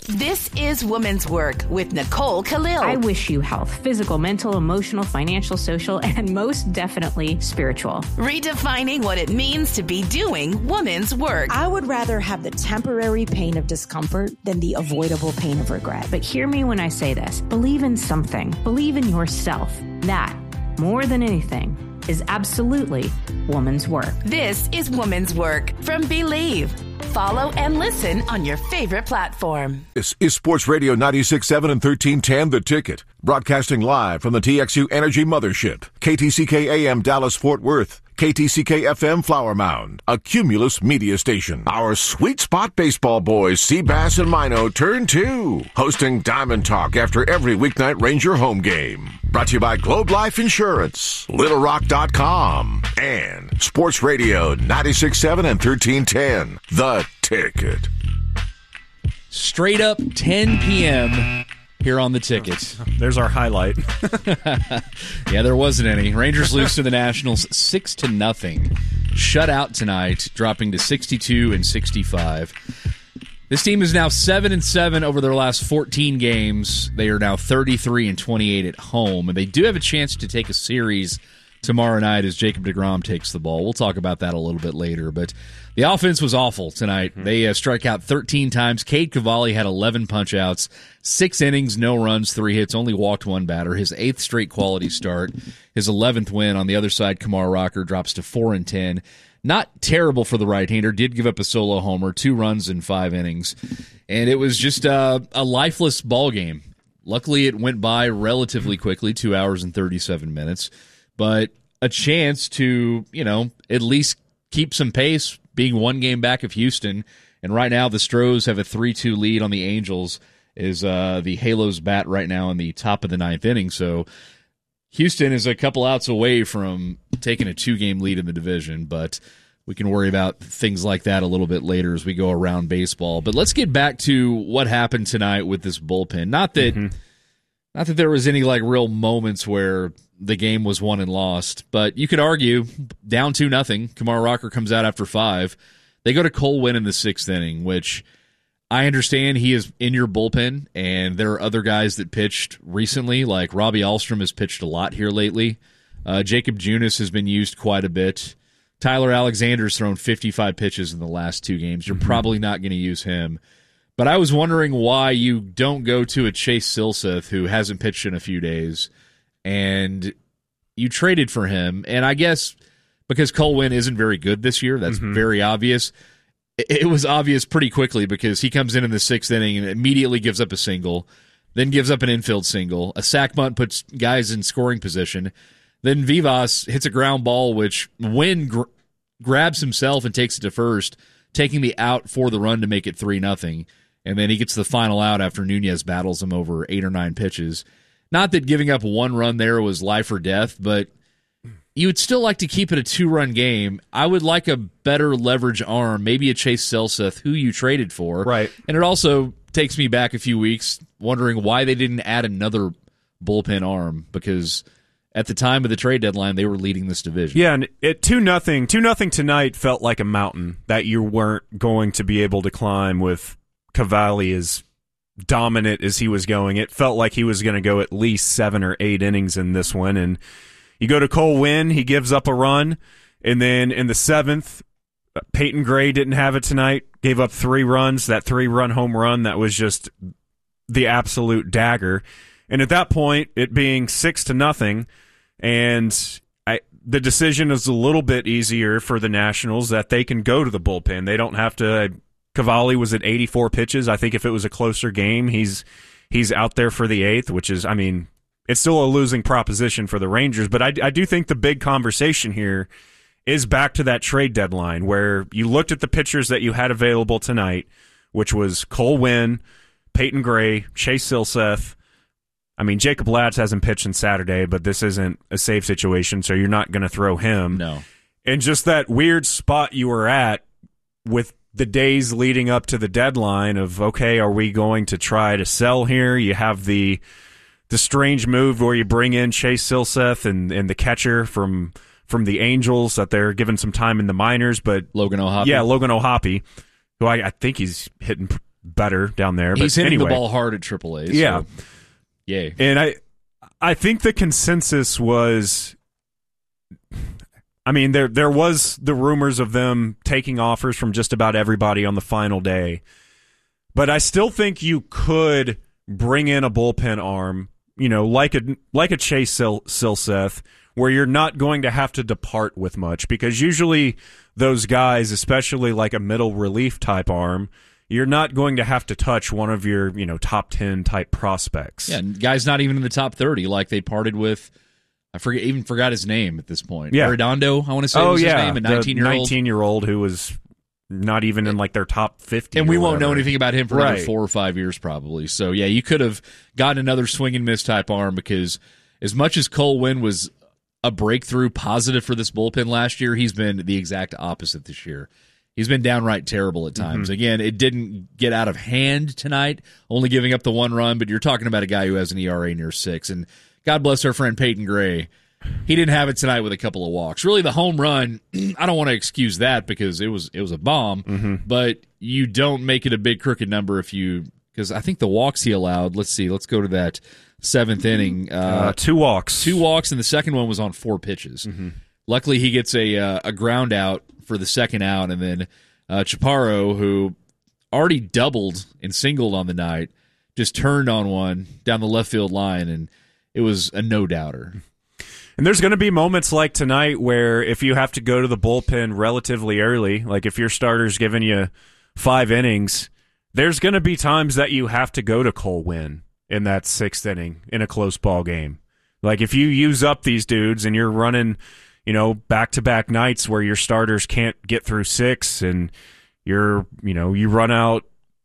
This is Woman's Work with Nicole Khalil. I wish you health, physical, mental, emotional, financial, social, and most definitely spiritual. Redefining what it means to be doing woman's work. I would rather have the temporary pain of discomfort than the avoidable pain of regret. But hear me when I say this. Believe in something. Believe in yourself. That, more than anything, is absolutely woman's work. This is Woman's Work from Believe. Follow and listen on your favorite platform. This is Sports Radio 96.7 and 1310 The Ticket. Broadcasting live from the TXU Energy Mothership. KTCK AM Dallas Fort Worth. KTCK FM Flower Mound, a Cumulus media station. Our sweet spot baseball boys, Seabass and Mino, turn 2, hosting Diamond Talk after every weeknight Ranger home game. Brought to you by Globe Life Insurance, LittleRock.com, and Sports Radio 96.7 and 1310, The Ticket. Straight up 10 p.m. here on The Ticket. There's our highlight. Yeah, there wasn't any. Rangers lose to the Nationals 6-0. Shut out tonight, dropping to 62 and 65. This team is now 7-7 over their last 14 games. They are now 33 and 28 at home, and they do have a chance to take a series tomorrow night as Jacob deGrom takes the ball. We'll talk about that a little bit later, but the offense was awful tonight. They struck out 13 times. Cade Cavalli had 11 punch-outs, 6 innings, no runs, 3 hits, only walked 1 batter. His 8th straight quality start, his 11th win. On the other side, Kumar Rocker drops to 4-10. Not terrible for the right-hander. Did give up a solo homer, 2 runs in 5 innings. And it was just a lifeless ball game. Luckily, it went by relatively quickly, 2 hours and 37 minutes. But a chance to, at least keep some pace, being 1 game back of Houston. And right now, the Stros have a 3-2 lead on the Angels, is the Halos bat right now in the top of the 9th inning. So Houston is a couple outs away from taking a 2-game lead in the division, but we can worry about things like that a little bit later as we go around baseball. But let's get back to what happened tonight with this bullpen. Not that there was any real moments where the game was won and lost, but you could argue down 2-0. Kumar Rocker comes out after 5. They go to Cole Winn in the 6th inning, which I understand he is in your bullpen, and there are other guys that pitched recently, like Robbie Alstrom has pitched a lot here lately. Jacob Junis has been used quite a bit. Tyler Alexander's thrown 55 pitches in the last 2 games. You're probably not going to use him. But I was wondering why you don't go to a Chase Silseth, who hasn't pitched in a few days, and you traded for him. And I guess because Cole Winn isn't very good this year, that's very obvious. It was obvious pretty quickly because he comes in the 6th inning and immediately gives up a single, then gives up an infield single. A sac bunt puts guys in scoring position. Then Vivas hits a ground ball, which Winn grabs himself and takes it to first, taking the out for the run to make it 3-0. And then he gets the final out after Nunez battles him over 8 or 9 pitches. Not that giving up 1 run there was life or death, but you would still like to keep it a 2-run game. I would like a better leverage arm, maybe a Chase Silseth, who you traded for. Right. And it also takes me back a few weeks wondering why they didn't add another bullpen arm, because at the time of the trade deadline, they were leading this division. Yeah, and at 2-0 tonight felt like a mountain that you weren't going to be able to climb with Cavalli as dominant as he was going. It felt like he was going to go at least 7 or 8 innings in this one, and you go to Cole Winn, he gives up a run, and then in the 7th, Peyton Gray didn't have it tonight, gave up 3 runs, that 3-run home run, that was just the absolute dagger. And at that point, it being 6-0, and the decision is a little bit easier for the Nationals that they can go to the bullpen. They don't have to. Cavalli was at 84 pitches. I think if it was a closer game, he's out there for the 8th, which is, it's still a losing proposition for the Rangers, but I do think the big conversation here is back to that trade deadline where you looked at the pitchers that you had available tonight, which was Cole Winn, Peyton Gray, Chase Silseth. Jacob Latz hasn't pitched on Saturday, but this isn't a safe situation, so you're not going to throw him. No. And just that weird spot you were at with the days leading up to the deadline of, okay, are we going to try to sell here? You have the strange move where you bring in Chase Silseth and the catcher from the Angels that they're giving some time in the minors, but Logan O'Hoppe. Yeah, Logan O'Hoppe, who I think he's hitting better down there. But he's hitting anyway, the ball hard at AAA. So, yeah. Yay. And I think the consensus was, I mean, there was the rumors of them taking offers from just about everybody on the final day. But I still think you could bring in a bullpen arm, like a Chase Silseth, where you're not going to have to depart with much, because usually those guys, especially like a middle relief type arm, you're not going to have to touch one of your, top 10 type prospects. Yeah, and guys not even in the top 30, like they parted with, I forgot his name at this point. Yeah. Arredondo, I want to say was his name, a 19-year-old. 19-year-old who was not even in like their top 50. And we won't know anything about him for another Right. 4 or 5 years probably. So, yeah, you could have gotten another swing and miss type arm, because as much as Cole Winn was a breakthrough positive for this bullpen last year, he's been the exact opposite this year. He's been downright terrible at times. Again, it didn't get out of hand tonight, only giving up the 1 run, but you're talking about a guy who has an ERA near 6. And God bless our friend Peyton Gray. He didn't have it tonight with a couple of walks. Really, the home run, I don't want to excuse that because it was a bomb, but you don't make it a big crooked number because I think the walks he allowed, let's go to that 7th inning. 2 walks. 2 walks, and the second one was on 4 pitches. Luckily, he gets a ground out for the second out, and then Chaparro, who already doubled and singled on the night, just turned on one down the left field line, and it was a no-doubter. And there's going to be moments like tonight where if you have to go to the bullpen relatively early, like if your starter's giving you 5 innings, there's going to be times that you have to go to Cole Winn in that 6th inning in a close ball game. Like if you use up these dudes and you're running, back-to-back nights where your starters can't get through 6 and you run out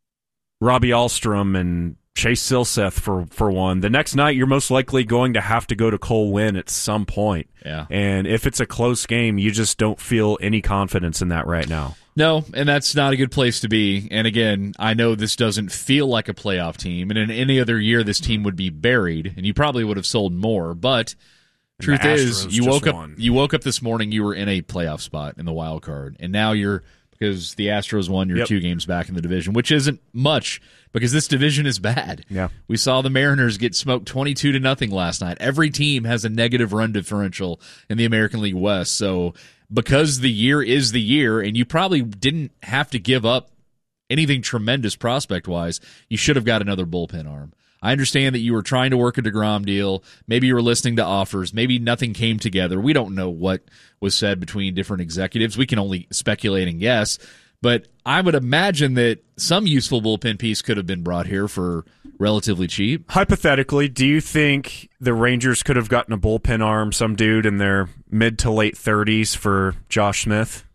Robbie Alstrom and Chase Silseth for one. The next night, you're most likely going to have to go to Cole Winn at some point. Yeah. And if it's a close game, you just don't feel any confidence in that right now. No, and that's not a good place to be. And again, I know this doesn't feel like a playoff team, and in any other year, this team would be buried, and you probably would have sold more. But truth is, you woke up this morning, you were in a playoff spot in the wild card, and now because the Astros won, you're 2 games back in the division, which isn't much because this division is bad. Yeah. We saw the Mariners get smoked 22-0 last night. Every team has a negative run differential in the American League West. So because the year is the year, and you probably didn't have to give up anything tremendous prospect-wise, you should have got another bullpen arm. I understand that you were trying to work a DeGrom deal. Maybe you were listening to offers. Maybe nothing came together. We don't know what was said between different executives. We can only speculate and guess. But I would imagine that some useful bullpen piece could have been brought here for relatively cheap. Hypothetically, do you think the Rangers could have gotten a bullpen arm, some dude in their mid to late 30s for Josh Smith?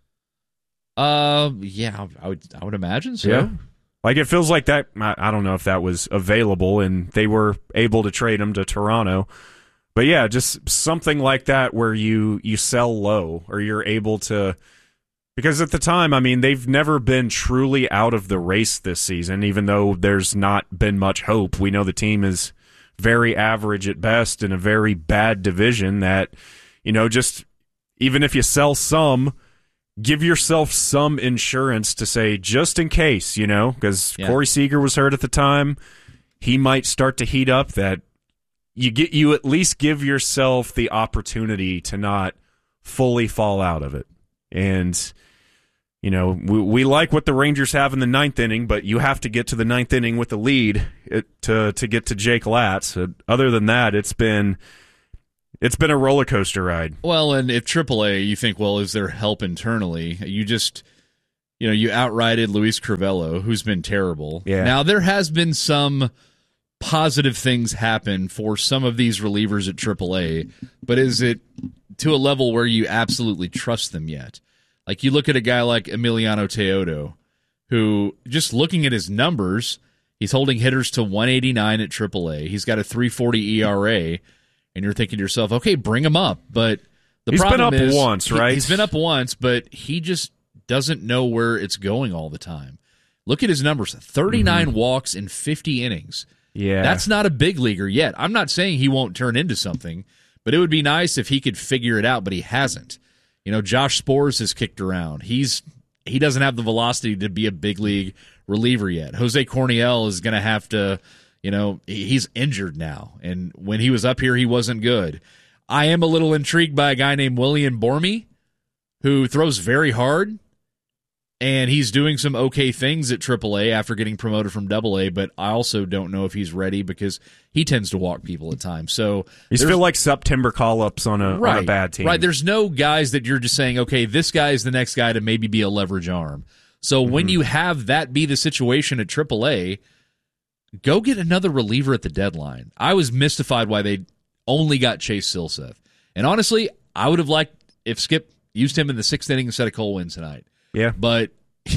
Yeah, I would imagine so. Yeah. Like, it feels like that. I don't know if that was available and they were able to trade him to Toronto. But yeah, just something like that where you sell low or you're able to. Because at the time, I mean, they've never been truly out of the race this season, even though there's not been much hope. We know the team is very average at best in a very bad division that, just even if you sell some, give yourself some insurance to say, just in case, because Corey Seager was hurt at the time. He might start to heat up, that you at least give yourself the opportunity to not fully fall out of it. And, we like what the Rangers have in the 9th inning, but you have to get to the 9th inning with the lead to get to Jake Latz. Other than that, it's been a roller coaster ride. Well, and if AAA, you think, well, is there help internally? You just, you outrighted Luis Crivello, who's been terrible. Yeah. Now, there has been some positive things happen for some of these relievers at AAA, but is it to a level where you absolutely trust them yet? Like, you look at a guy like Emiliano Teodo, who, just looking at his numbers, he's holding hitters to 189 at AAA. He's got a 3.40 ERA. And you're thinking to yourself, okay, bring him up. But he's been up once, right? He's been up once, but he just doesn't know where it's going all the time. Look at his numbers, 39 walks in 50 innings. Yeah. That's not a big leaguer yet. I'm not saying he won't turn into something, but it would be nice if he could figure it out, but he hasn't. Josh Spores has kicked around. He doesn't have the velocity to be a big league reliever yet. Jose Corniel is going to have to, he's injured now. And when he was up here, he wasn't good. I am a little intrigued by a guy named William Bormy, who throws very hard, and he's doing some okay things at AAA after getting promoted from AA, but I also don't know if he's ready because he tends to walk people at times. So these feel like September call-ups on a bad team. Right, there's no guys that you're just saying, okay, this guy is the next guy to maybe be a leverage arm. So when you have that be the situation at AAA, go get another reliever at the deadline. I was mystified why they only got Chase Silseth. And honestly, I would have liked if Skip used him in the 6th inning instead of Cole Winn tonight. Yeah. But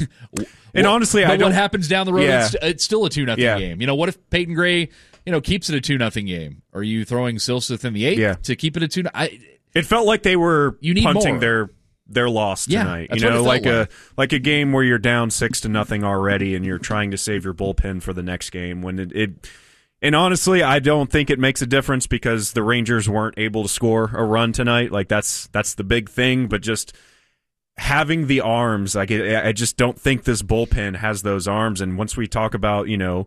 and honestly, what happens down the road, it's still a 2-0 Yeah. game. What if Peyton Gray, keeps it a 2-0 game? Are you throwing Silseth in the 8th to keep it a 2-0? It felt like they were punting more. their loss tonight. That's what it felt like a game where you're down 6-0 already and you're trying to save your bullpen for the next game when and honestly, I don't think it makes a difference because the Rangers weren't able to score a run tonight. Like that's the big thing, but just having the arms, I just don't think this bullpen has those arms. And once we talk about,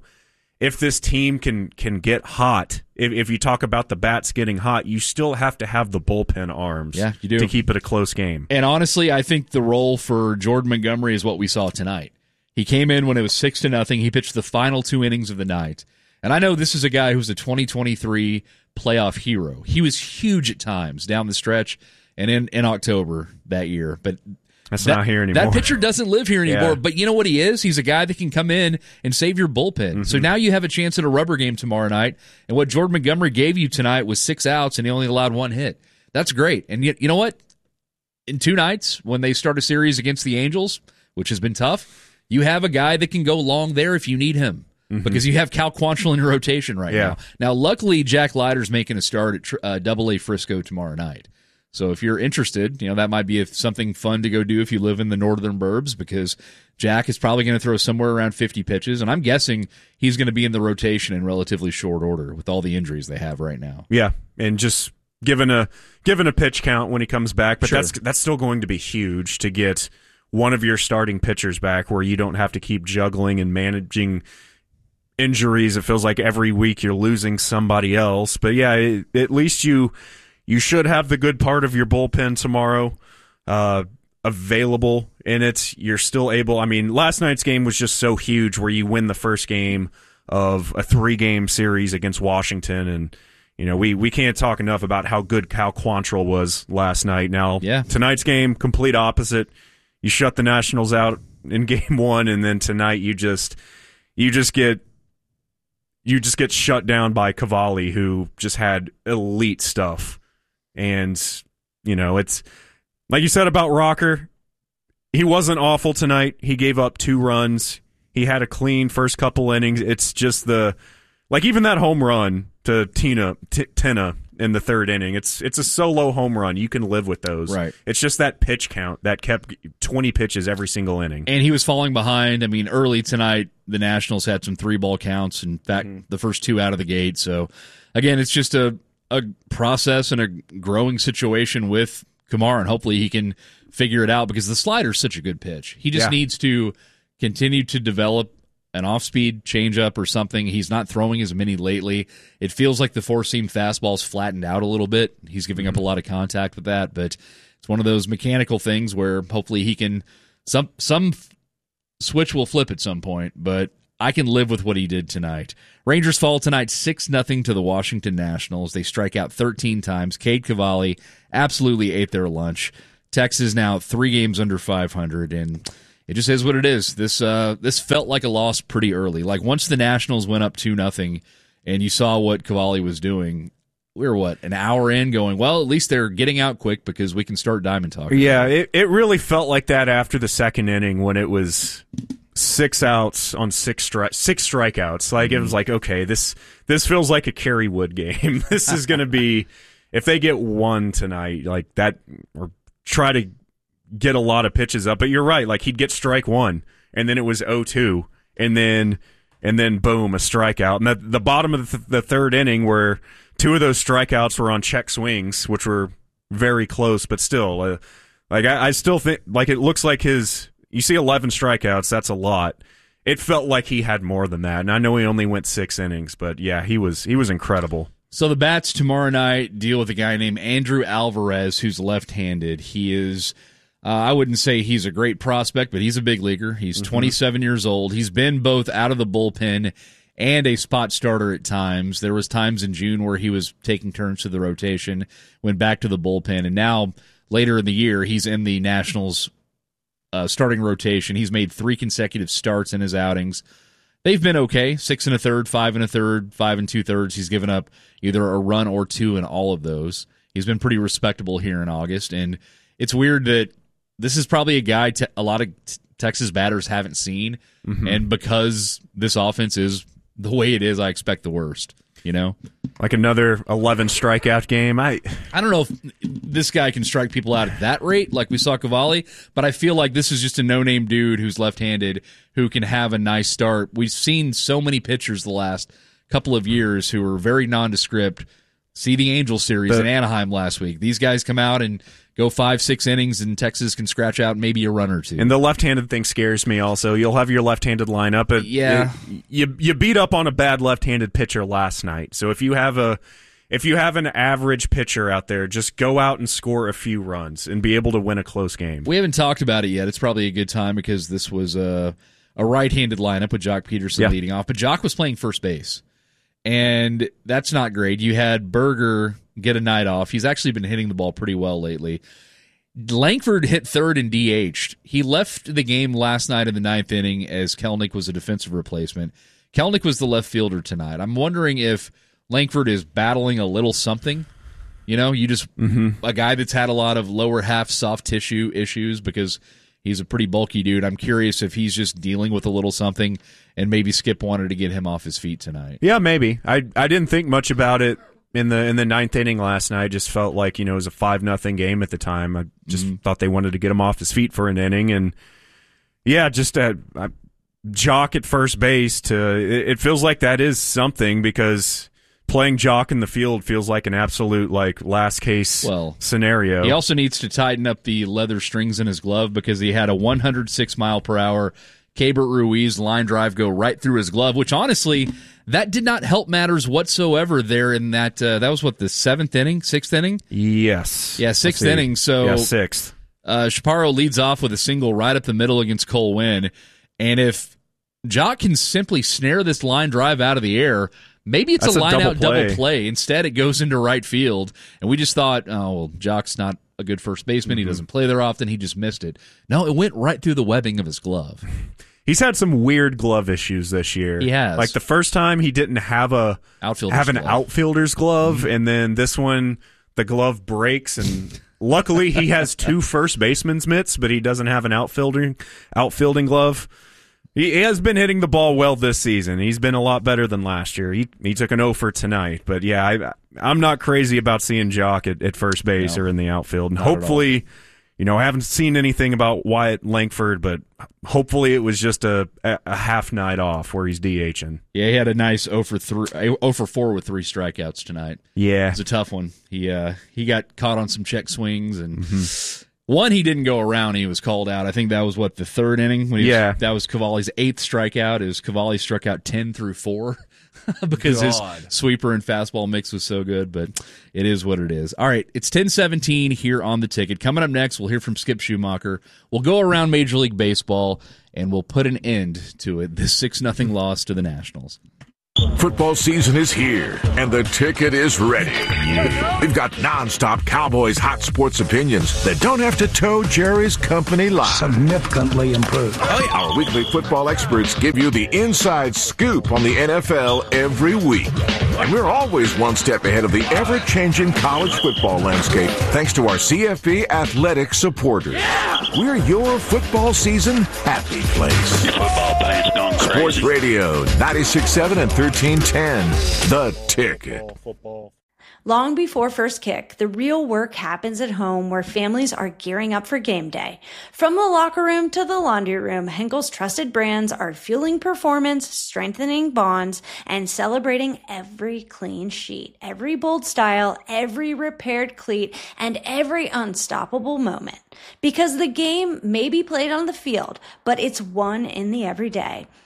if this team can get hot, if you talk about the bats getting hot, you still have to have the bullpen arms you do. To keep it a close game. And honestly, I think the role for Jordan Montgomery is what we saw tonight. He came in when it was 6-0. He pitched the final 2 innings of the night. And I know this is a guy who's a 2023 playoff hero. He was huge at times down the stretch and in October that year. But that's not here anymore. That pitcher doesn't live here anymore. Yeah. But you know what he is? He's a guy that can come in and save your bullpen. So now you have a chance at a rubber game tomorrow night. And what Jordan Montgomery gave you tonight was 6 outs, and he only allowed 1 hit. That's great. And you know what? In 2 nights, when they start a series against the Angels, which has been tough, you have a guy that can go long there if you need him. Because you have Cal Quantrill in your rotation right now. Now, luckily, Jack Leiter's making a start at AA Frisco tomorrow night. So if you're interested, that might be something fun to go do if you live in the northern burbs, because Jack is probably going to throw somewhere around 50 pitches, and I'm guessing he's going to be in the rotation in relatively short order with all the injuries they have right now. Yeah, and just given a pitch count when he comes back, but Sure. that's still going to be huge to get one of your starting pitchers back where you don't have to keep juggling and managing injuries. It feels like every week you're losing somebody else. But yeah, at least you should have the good part of your bullpen tomorrow available in it. You're still able. I mean, last night's game was just so huge where you win the first game of a 3-game series against Washington. And, we can't talk enough about how good Cal Quantrill was last night. Now, tonight's game, complete opposite. You shut the Nationals out in game 1, and then tonight you just get shut down by Cavalli, who just had elite stuff. And, it's like you said about Rocker, he wasn't awful tonight. He gave up 2 runs. He had a clean first couple innings. It's just even that home run to Tina in the 3rd inning. It's a solo home run. You can live with those. Right. It's just that pitch count that kept 20 pitches every single inning. And he was falling behind. I mean, early tonight, the Nationals had some 3-ball counts. In fact, the first 2 out of the gate. So, again, it's just a process and a growing situation with Kumar, and hopefully he can figure it out because the slider's such a good pitch. He just needs to continue to develop an off-speed changeup or something. He's not throwing as many lately. It feels like the 4-seam fastball's flattened out a little bit. He's giving up a lot of contact with that, but it's one of those mechanical things where hopefully he can some switch will flip at some point, but I can live with what he did tonight. Rangers fall tonight 6-0 to the Washington Nationals. They strike out 13 times. Cade Cavalli absolutely ate their lunch. Texas now 3 games under 500, and it just is what it is. This felt like a loss pretty early. Like once the Nationals went up 2-0, and you saw what Cavalli was doing, we were an hour in going, well, at least they're getting out quick because we can start diamond talking. Yeah, it really felt like that after the 2nd inning when it was 6 outs on 6 strikeouts. Like it was like, okay, this feels like a Kerry Wood game. This is going to be, if they get 1 tonight, like that, or try to get a lot of pitches up. But you're right, like he'd get strike 1, and then it was 0-2, and then boom, a strikeout. And the bottom of the 3rd inning where 2 of those strikeouts were on check swings, which were very close, but still, I still think, like it looks like you see 11 strikeouts, that's a lot. it felt like he had more than that. And I know he only went 6 innings, but yeah, he was incredible. So the Bats tomorrow night deal with a guy named Andrew Alvarez, who's left-handed. He is, I wouldn't say he's a great prospect, but he's a big leaguer. He's 27 years old. He's been both out of the bullpen and a spot starter at times. There was times in June where he was taking turns to the rotation, went back to the bullpen, and now later in the year he's in the Nationals starting rotation. He's made 3 consecutive starts in his outings. They've been okay, 6 1/3, 5 1/3, 5 2/3. He's given up either a run or 2 in all of those. He's been pretty respectable here in August, and it's weird that this is probably a guy a lot of Texas batters haven't seen, and because this offense is the way it is, I expect the worst. You know, like another 11 strikeout game. I don't know if this guy can strike people out at that rate like we saw Cavalli, but I feel like this is just a no-name dude who's left-handed who can have a nice start. We've seen so many pitchers the last couple of years who are very nondescript. See the Angels series in Anaheim last week. These guys come out and go 5-6 innings, and Texas can scratch out maybe a run or two. And the left-handed thing scares me also. You'll have your left-handed lineup. You beat up on a bad left-handed pitcher last night. So if you have an average pitcher out there, just go out and score a few runs and be able to win a close game. We haven't talked about it yet. It's probably a good time because this was a right-handed lineup with Jock Peterson leading off. But Jock was playing first base, and that's not great. You had Berger get a night off. He's actually been hitting the ball pretty well lately. Langford hit third and DH'd. He left the game last night in the 9th inning as Kelenic was a defensive replacement. Kelenic was the left fielder tonight. I'm wondering if Langford is battling a little something. You know, a guy that's had a lot of lower half soft tissue issues because he's a pretty bulky dude. I'm curious if he's just dealing with a little something, and maybe Skip wanted to get him off his feet tonight. Yeah, maybe. I didn't think much about it in the 9th inning last night. Just felt like, it was a 5-0 game at the time. I just thought they wanted to get him off his feet for an inning, and just Jock at first base. It feels like that is something because playing Jock in the field feels like an absolute last case scenario. He also needs to tighten up the leather strings in his glove because he had a 106 mile per hour Keibert Ruiz line drive go right through his glove, which honestly, that did not help matters whatsoever there in that. That was the 7th inning, 6th inning? Yes. Yeah, 6th inning. So 6th. Chaparro leads off with a single right up the middle against Cole Winn. And if Jock can simply snare this line drive out of the air, maybe it's a line-out double play. Instead, it goes into right field. And we just thought, Jock's not a good first baseman. He doesn't play there often. He just missed it. No, it went right through the webbing of his glove. He's had some weird glove issues this year. He has. Like the first time, he didn't have an outfielder's glove, and then this one, the glove breaks, and luckily he has 2 first baseman's mitts, but he doesn't have an outfielding glove. He has been hitting the ball well this season. He's been a lot better than last year. He took an 0 for tonight, but I'm not crazy about seeing Jock at first base or in the outfield. And hopefully, I haven't seen anything about Wyatt Langford, but hopefully it was just a half night off where he's DHing. Yeah, he had a nice 0 for 4 with 3 strikeouts tonight. Yeah, it's a tough one. He got caught on some check swings and. One, he didn't go around. He was called out. I think that was the 3rd inning. That was Cavalli's 8th strikeout. It was Cavalli struck out 10 through 4 because his sweeper and fastball mix was so good, but it is what it is. All right, it's 10:17 here on The Ticket. Coming up next, we'll hear from Skip Schumacher. We'll go around Major League Baseball, and we'll put an end to it. This 6-0 loss to the Nationals. Football season is here, and The Ticket is ready. We've got nonstop Cowboys hot sports opinions that don't have to toe Jerry's company line. Significantly improved. Our weekly football experts give you the inside scoop on the NFL every week. And we're always one step ahead of the ever-changing college football landscape, thanks to our CFB athletic supporters. We're your football season happy place. Football players gone crazy. Sports Radio, 96.7 and 1310, The Ticket. Long before first kick, the real work happens at home where families are gearing up for game day. From the locker room to the laundry room, Henkel's trusted brands are fueling performance, strengthening bonds, and celebrating every clean sheet, every bold style, every repaired cleat, and every unstoppable moment. Because the game may be played on the field, but it's won in the everyday.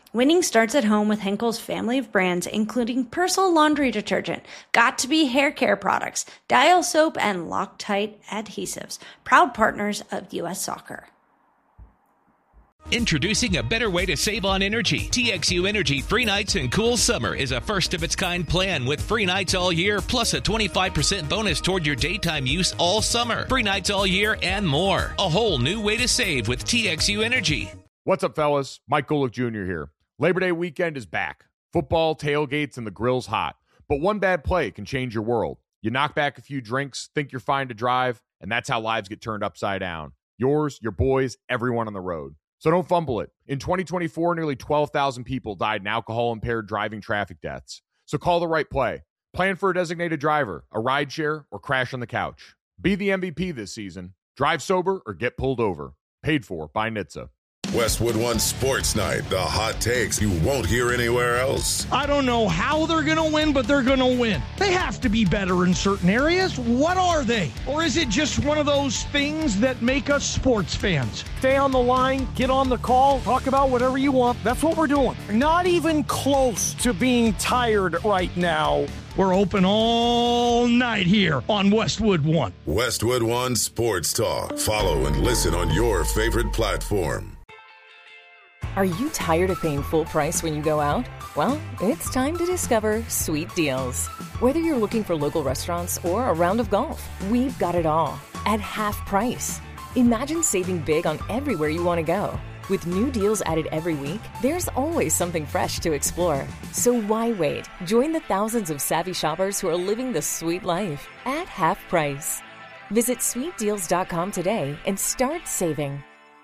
Winning starts at home with Henkel's family of brands, including Persil laundry detergent, Got2b hair care products, Dial soap, and Loctite adhesives. Proud partners of U.S. Soccer. Introducing a better way to save on energy. TXU Energy Free Nights and Cool Summer is a first-of-its-kind plan with free nights all year, plus a 25% bonus toward your daytime use all summer. Free nights all year and more. A whole new way to save with TXU Energy. What's up, fellas? Mike Golick Jr. here. Labor Day weekend is back. Football, tailgates, and the grill's hot. But one bad play can change your world. You knock back a few drinks, think you're fine to drive, and that's how lives get turned upside down. Yours, your boys, everyone on the road. So don't fumble it. In 2024, nearly 12,000 people died in alcohol-impaired driving traffic deaths. So call the right play. Plan for a designated driver, a rideshare, or crash on the couch. Be the MVP this season. Drive sober or get pulled over. Paid for by NHTSA. Westwood One Sports Night. The hot takes you won't hear anywhere else. I don't know how they're going to win, but they're going to win. They have to be better in certain areas. What are they? Or is it just one of those things that make us sports fans? Stay on the line, get on the call, talk about whatever you want. That's what we're doing. Not even close to being tired right now. We're open all night here on Westwood One. Westwood One Sports Talk. Follow and listen on your favorite platform. Are you tired of paying full price when you go out? Well, it's time to discover Sweet Deals. Whether you're looking for local restaurants or a round of golf, we've got it all at half price. Imagine saving big on everywhere you want to go. With new deals added every week, there's always something fresh to explore. So why wait? Join the thousands of savvy shoppers who are living the sweet life at half price. Visit sweetdeals.com today and start saving.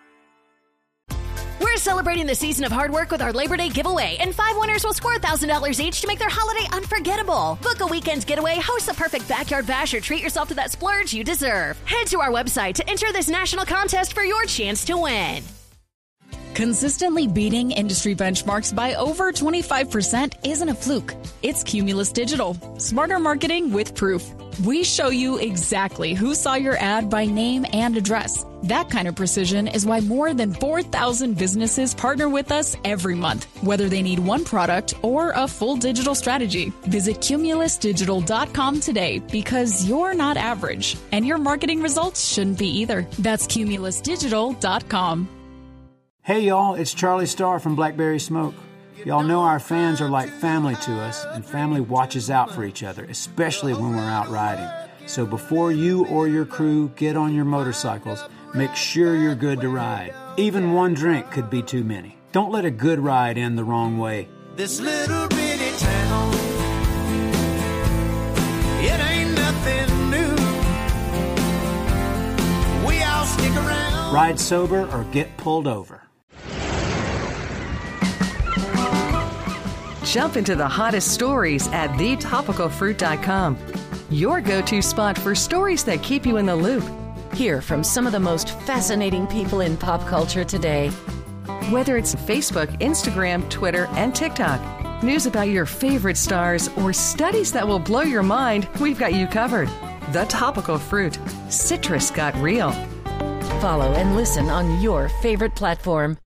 We're celebrating the season of hard work with our Labor Day giveaway, and 5 winners will score $1,000 each to make their holiday unforgettable. Book a weekend's getaway, host the perfect backyard bash, or treat yourself to that splurge you deserve. Head to our website to enter this national contest for your chance to win. Consistently beating industry benchmarks by over 25% isn't a fluke. It's Cumulus Digital. Smarter marketing with proof. We show you exactly who saw your ad by name and address. That kind of precision is why more than 4,000 businesses partner with us every month, whether they need one product or a full digital strategy. Visit cumulusdigital.com today, because you're not average, and your marketing results shouldn't be either. That's cumulusdigital.com. Hey y'all, it's Charlie Starr from Blackberry Smoke. Y'all know our fans are like family to us, and family watches out for each other, especially when we're out riding. So before you or your crew get on your motorcycles, make sure you're good to ride. Even one drink could be too many. Don't let a good ride end the wrong way. This little bitty town, it ain't nothing new. We all stick around. Ride sober or get pulled over. Jump into the hottest stories at thetopicalfruit.com. Your go-to spot for stories that keep you in the loop. Hear from some of the most fascinating people in pop culture today. Whether it's Facebook, Instagram, Twitter, and TikTok, news about your favorite stars, or studies that will blow your mind, we've got you covered. The Topical Fruit. Citrus got real. Follow and listen on your favorite platform.